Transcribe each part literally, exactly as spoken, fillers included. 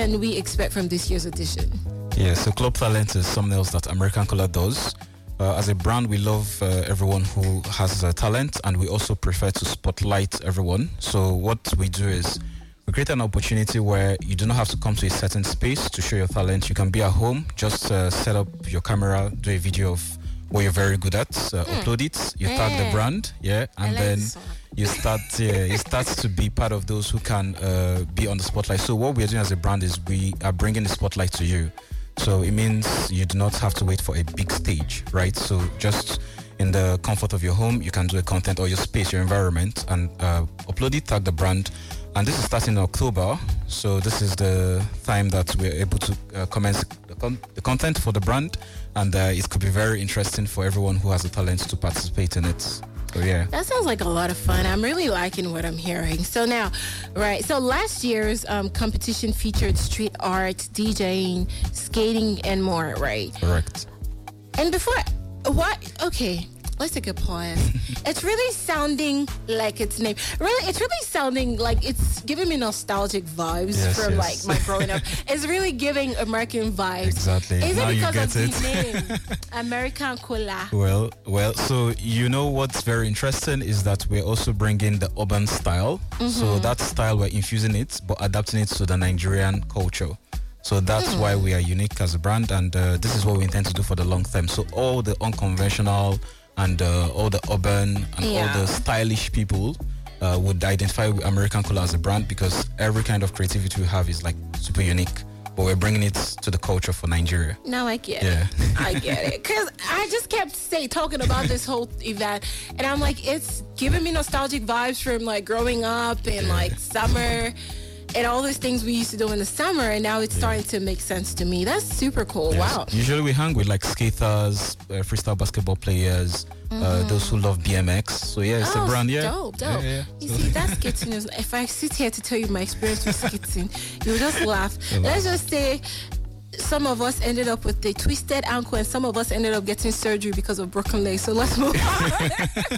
can we expect from this year's edition? Yeah, so Club Talent is something else that American Cola does. Uh, as a brand, we love uh, everyone who has uh, talent, and we also prefer to spotlight everyone. So what we do is we create an opportunity where you do not have to come to a certain space to show your talent. You can be at home, just uh, set up your camera, do a video of what you're very good at, uh, mm. upload it, you yeah. tag the brand, yeah, and like then you start yeah, you start to be part of those who can uh, be on the spotlight. So what we're doing as a brand is we are bringing the spotlight to you. So it means you do not have to wait for a big stage, right? So just in the comfort of your home, you can do a content or your space, your environment, and uh, upload it, tag the brand. And this is starting in October. So this is the time that we're able to uh, commence the, con- the content for the brand. And uh, it could be very interesting for everyone who has the talent to participate in it. So, yeah. That sounds like a lot of fun. I'm really liking what I'm hearing. So now, right, so last year's um, competition featured street art, DJing, skating, and more, right? Correct. And before, what, okay, let's take a pause. It's really sounding like its name. Really, it's really sounding like it's giving me nostalgic vibes yes, from yes. like my growing up. It's really giving American vibes. Exactly. Is now it because you get of it. the name? American Cola. Well, well. So you know what's very interesting is that we're also bringing the urban style. Mm-hmm. So that style we're infusing it, but adapting it to the Nigerian culture. So that's mm. why we are unique as a brand, and uh, this is what we intend to do for the long term. So all the unconventional and uh, all the urban and yeah. all the stylish people uh, would identify with American Cola as a brand, because every kind of creativity we have is like super unique, but we're bringing it to the culture for Nigeria. Now I get yeah. it. I get it. Because I just kept say talking about this whole event, and I'm like, it's giving me nostalgic vibes from like growing up and yeah. like summer and all those things we used to do in the summer, and now it's yeah. starting to make sense to me. That's super cool. Yes. Wow. Usually we hang with like skaters, uh, freestyle basketball players, mm-hmm. uh, those who love B M X. So yeah, it's oh, a brand. Yeah, dope, dope. Yeah, yeah. You so. see, that skating is. If I sit here to tell you my experience with skating, you'll just laugh. Let's just say some of us ended up with a twisted ankle, and some of us ended up getting surgery because of broken legs. So let's move on.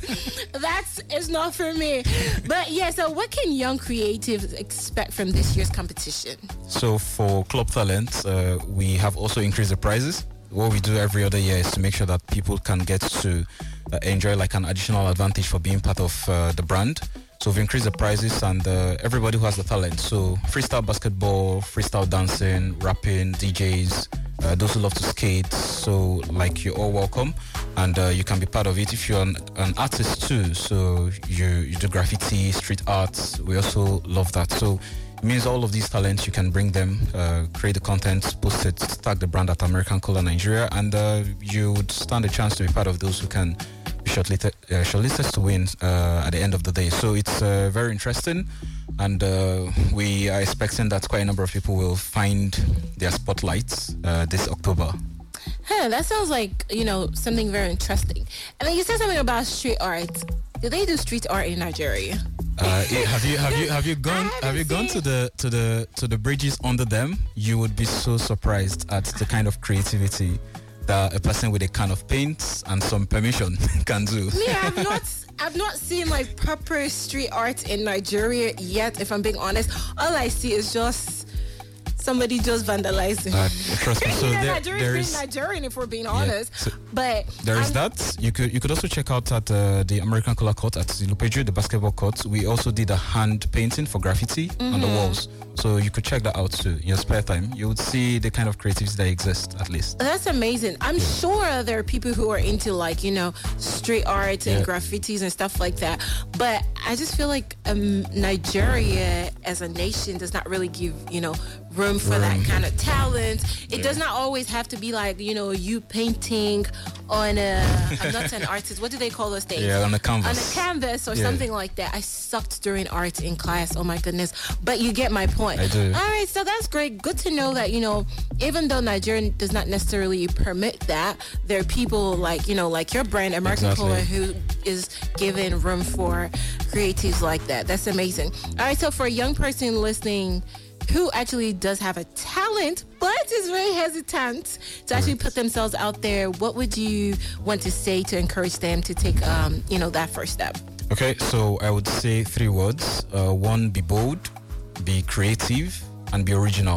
That's it's not for me. But yeah, so what can young creatives expect from this year's competition? So for Club Talent, uh, we have also increased the prizes. What we do every other year is to make sure that people can get to uh, enjoy like an additional advantage for being part of uh, the brand. So we've increased the prizes, and uh, everybody who has the talent. So freestyle basketball, freestyle dancing, rapping, D Js, uh, those who love to skate. So like you're all welcome, and uh, you can be part of it if you're an, an artist too. So you, you do graffiti, street art. We also love that. So it means all of these talents, you can bring them, uh, create the content, post it, tag the brand at American Cola Nigeria, and uh, you would stand a chance to be part of those who can shortlisted, uh, shortlisted to win uh, at the end of the day. So it's uh, very interesting, and uh, we are expecting that quite a number of people will find their spotlights uh, this October. Huh, that sounds like, you know, something very interesting. And then you said something about street art. Do they do street art in Nigeria? Uh, have you have you have you gone have you gone to the to the to the bridges under them? You would be so surprised at the kind of creativity that a person with a can of paint and some permission can do. Yeah, I've not I've not seen like proper street art in Nigeria yet, if I'm being honest. All I see is just somebody just vandalizing. Uh, trust me. So you know, there, Nigerians there being is, Nigerian, if we're being yeah, honest. so but there is I'm, that. You could you could also check out at uh, the American Cola Court at Lupeju, the basketball court. We also did a hand painting for graffiti mm-hmm. on the walls. So you could check that out too in your spare time. You would see the kind of creativities that exist, at least. That's amazing. I'm yeah. sure there are people who are into like, you know, street art and yeah. graffitis and stuff like that. But I just feel like um, Nigeria as a nation does not really give, you know, room for room. that kind of talent. It yeah. does not always have to be like, you know, you painting on a, I'm not an artist, what do they call those things? Yeah, on a canvas. On a canvas or yeah. something like that. I sucked during art in class, oh my goodness. But you get my point. I do. All right, so that's great. Good to know that, you know, even though Nigeria does not necessarily permit that, there are people like, you know, like your brand, American exactly. Cola, who is giving room for creatives like that. That's amazing. All right, so for a young person listening who actually does have a talent but is very hesitant to actually put themselves out there, what would you want to say to encourage them to take, um, you know, that first step? Okay, so I would say three words. Uh, one, be bold, be creative, and be original. So this is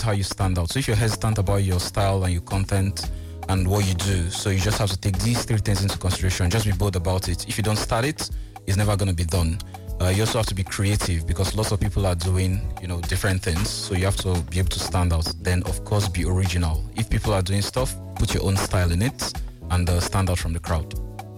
how you stand out. So if you're hesitant about your style and your content and what you do, so you just have to take these three things into consideration. Just be bold about it. If you don't start it, it's never going to be done. Uh, you also have to be creative because lots of people are doing, you know, different things. So you have to be able to stand out. Then, of course, be original. If people are doing stuff, put your own style in it and uh, stand out from the crowd.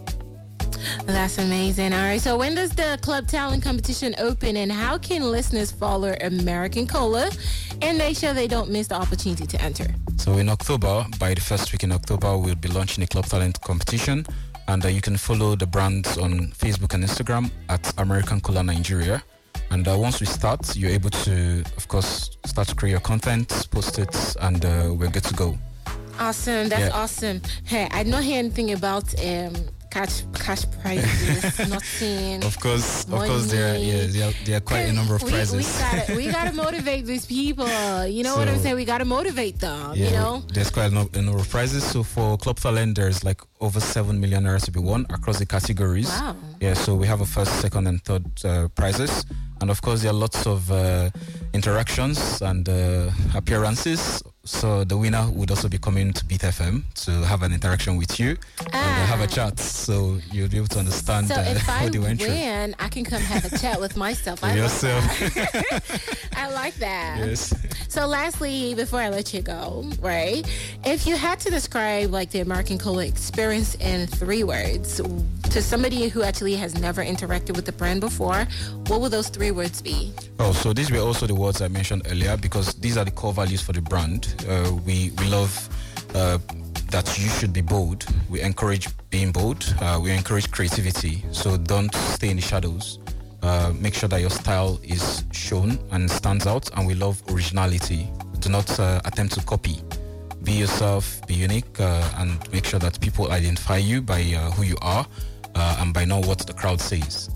That's amazing. All right. So when does the Club Talent competition open, and how can listeners follow American Cola and make sure they don't miss the opportunity to enter? So in October, by the first week in October, we'll be launching a Club Talent competition, and uh, you can follow the brands on Facebook and Instagram at American Cola Nigeria. And uh, once we start, you're able to, of course, start to create your content, post it, and uh, we're good to go. Awesome. That's yeah. awesome. Hey, I don't hear anything about um, cash cash prizes. Nothing. Of course, money. of course, there, yeah, there are, there are quite a number of we, prizes. We gotta, we gotta motivate these people. You know so, what I'm saying? We gotta motivate them. Yeah, you know, there's quite a number, a number of prizes. So for Club Talent, there's like over seven million naira to be won across the categories. Wow. Yeah. So we have a first, second, and third uh, prizes, and of course there are lots of uh, interactions and uh, appearances. So the winner would also be coming to Beat F M to have an interaction with you ah. and have a chat. So you'll be able to understand. So uh, if I what you went win, through. I can come have a chat with myself. I yourself. Like that. I like that. Yes. So lastly, before I let you go, right? If you had to describe like the American Cola experience in three words to somebody who actually has never interacted with the brand before, what would those three words be? Oh, so these were also the words I mentioned earlier because these are the core values for the brand. Uh, we we love uh, that you should be bold. We encourage being bold. Uh, we encourage creativity. So don't stay in the shadows. Uh, make sure that your style is shown and stands out. And we love originality. Do not uh, attempt to copy. Be yourself, be unique, uh, and make sure that people identify you by uh, who you are uh, and by not what the crowd says.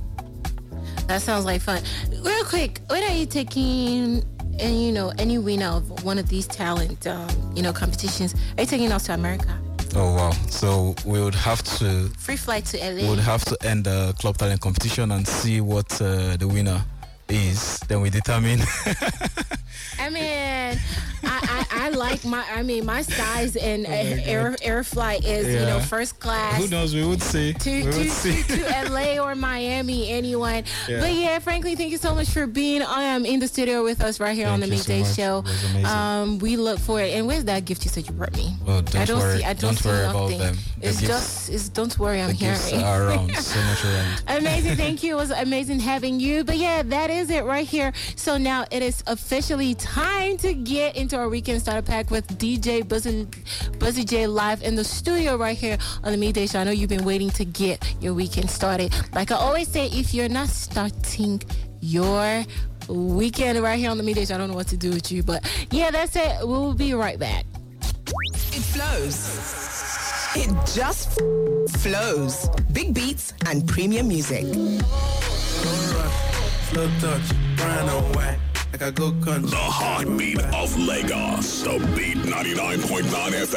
That sounds like fun. Real quick, when are you taking, and you know, any winner of one of these talent, um, you know, competitions? Are you taking us to America? Oh wow! So we would have to free flight to L A. We would have to end the Club Talent competition and see what uh, the winner is. Then we determine. I mean, I, I, I like my, I mean, my size in oh air air flight is, yeah. you know, first class. Who knows? We would see. To, we to, would see. to, to L A or Miami, anyone. Yeah. But yeah, frankly, thank you so much for being um, in the studio with us right here thank on the Midday so Show. Um, we look for it. And where's that gift you said you brought me? Oh, don't I don't worry. see. I don't, don't see worry nothing. about them. The it's gifts, just, it's don't worry. I'm the here. Gifts are around. So much around. Amazing. Thank you. It was amazing having you. But yeah, that is it right here. So now it is officially time to get into our weekend starter pack with D J Buzzy, Buzzy J live in the studio right here on the Midday Show. I know you've been waiting to get your weekend started. Like I always say, if you're not starting your weekend right here on the Midday Show, I don't know what to do with you. But yeah, that's it. We'll be right back. It flows. It just flows. Big beats and premium music. Slow touch, brown and white. Like I go country. The heartbeat of Lagos. The Beat ninety-nine point nine F M.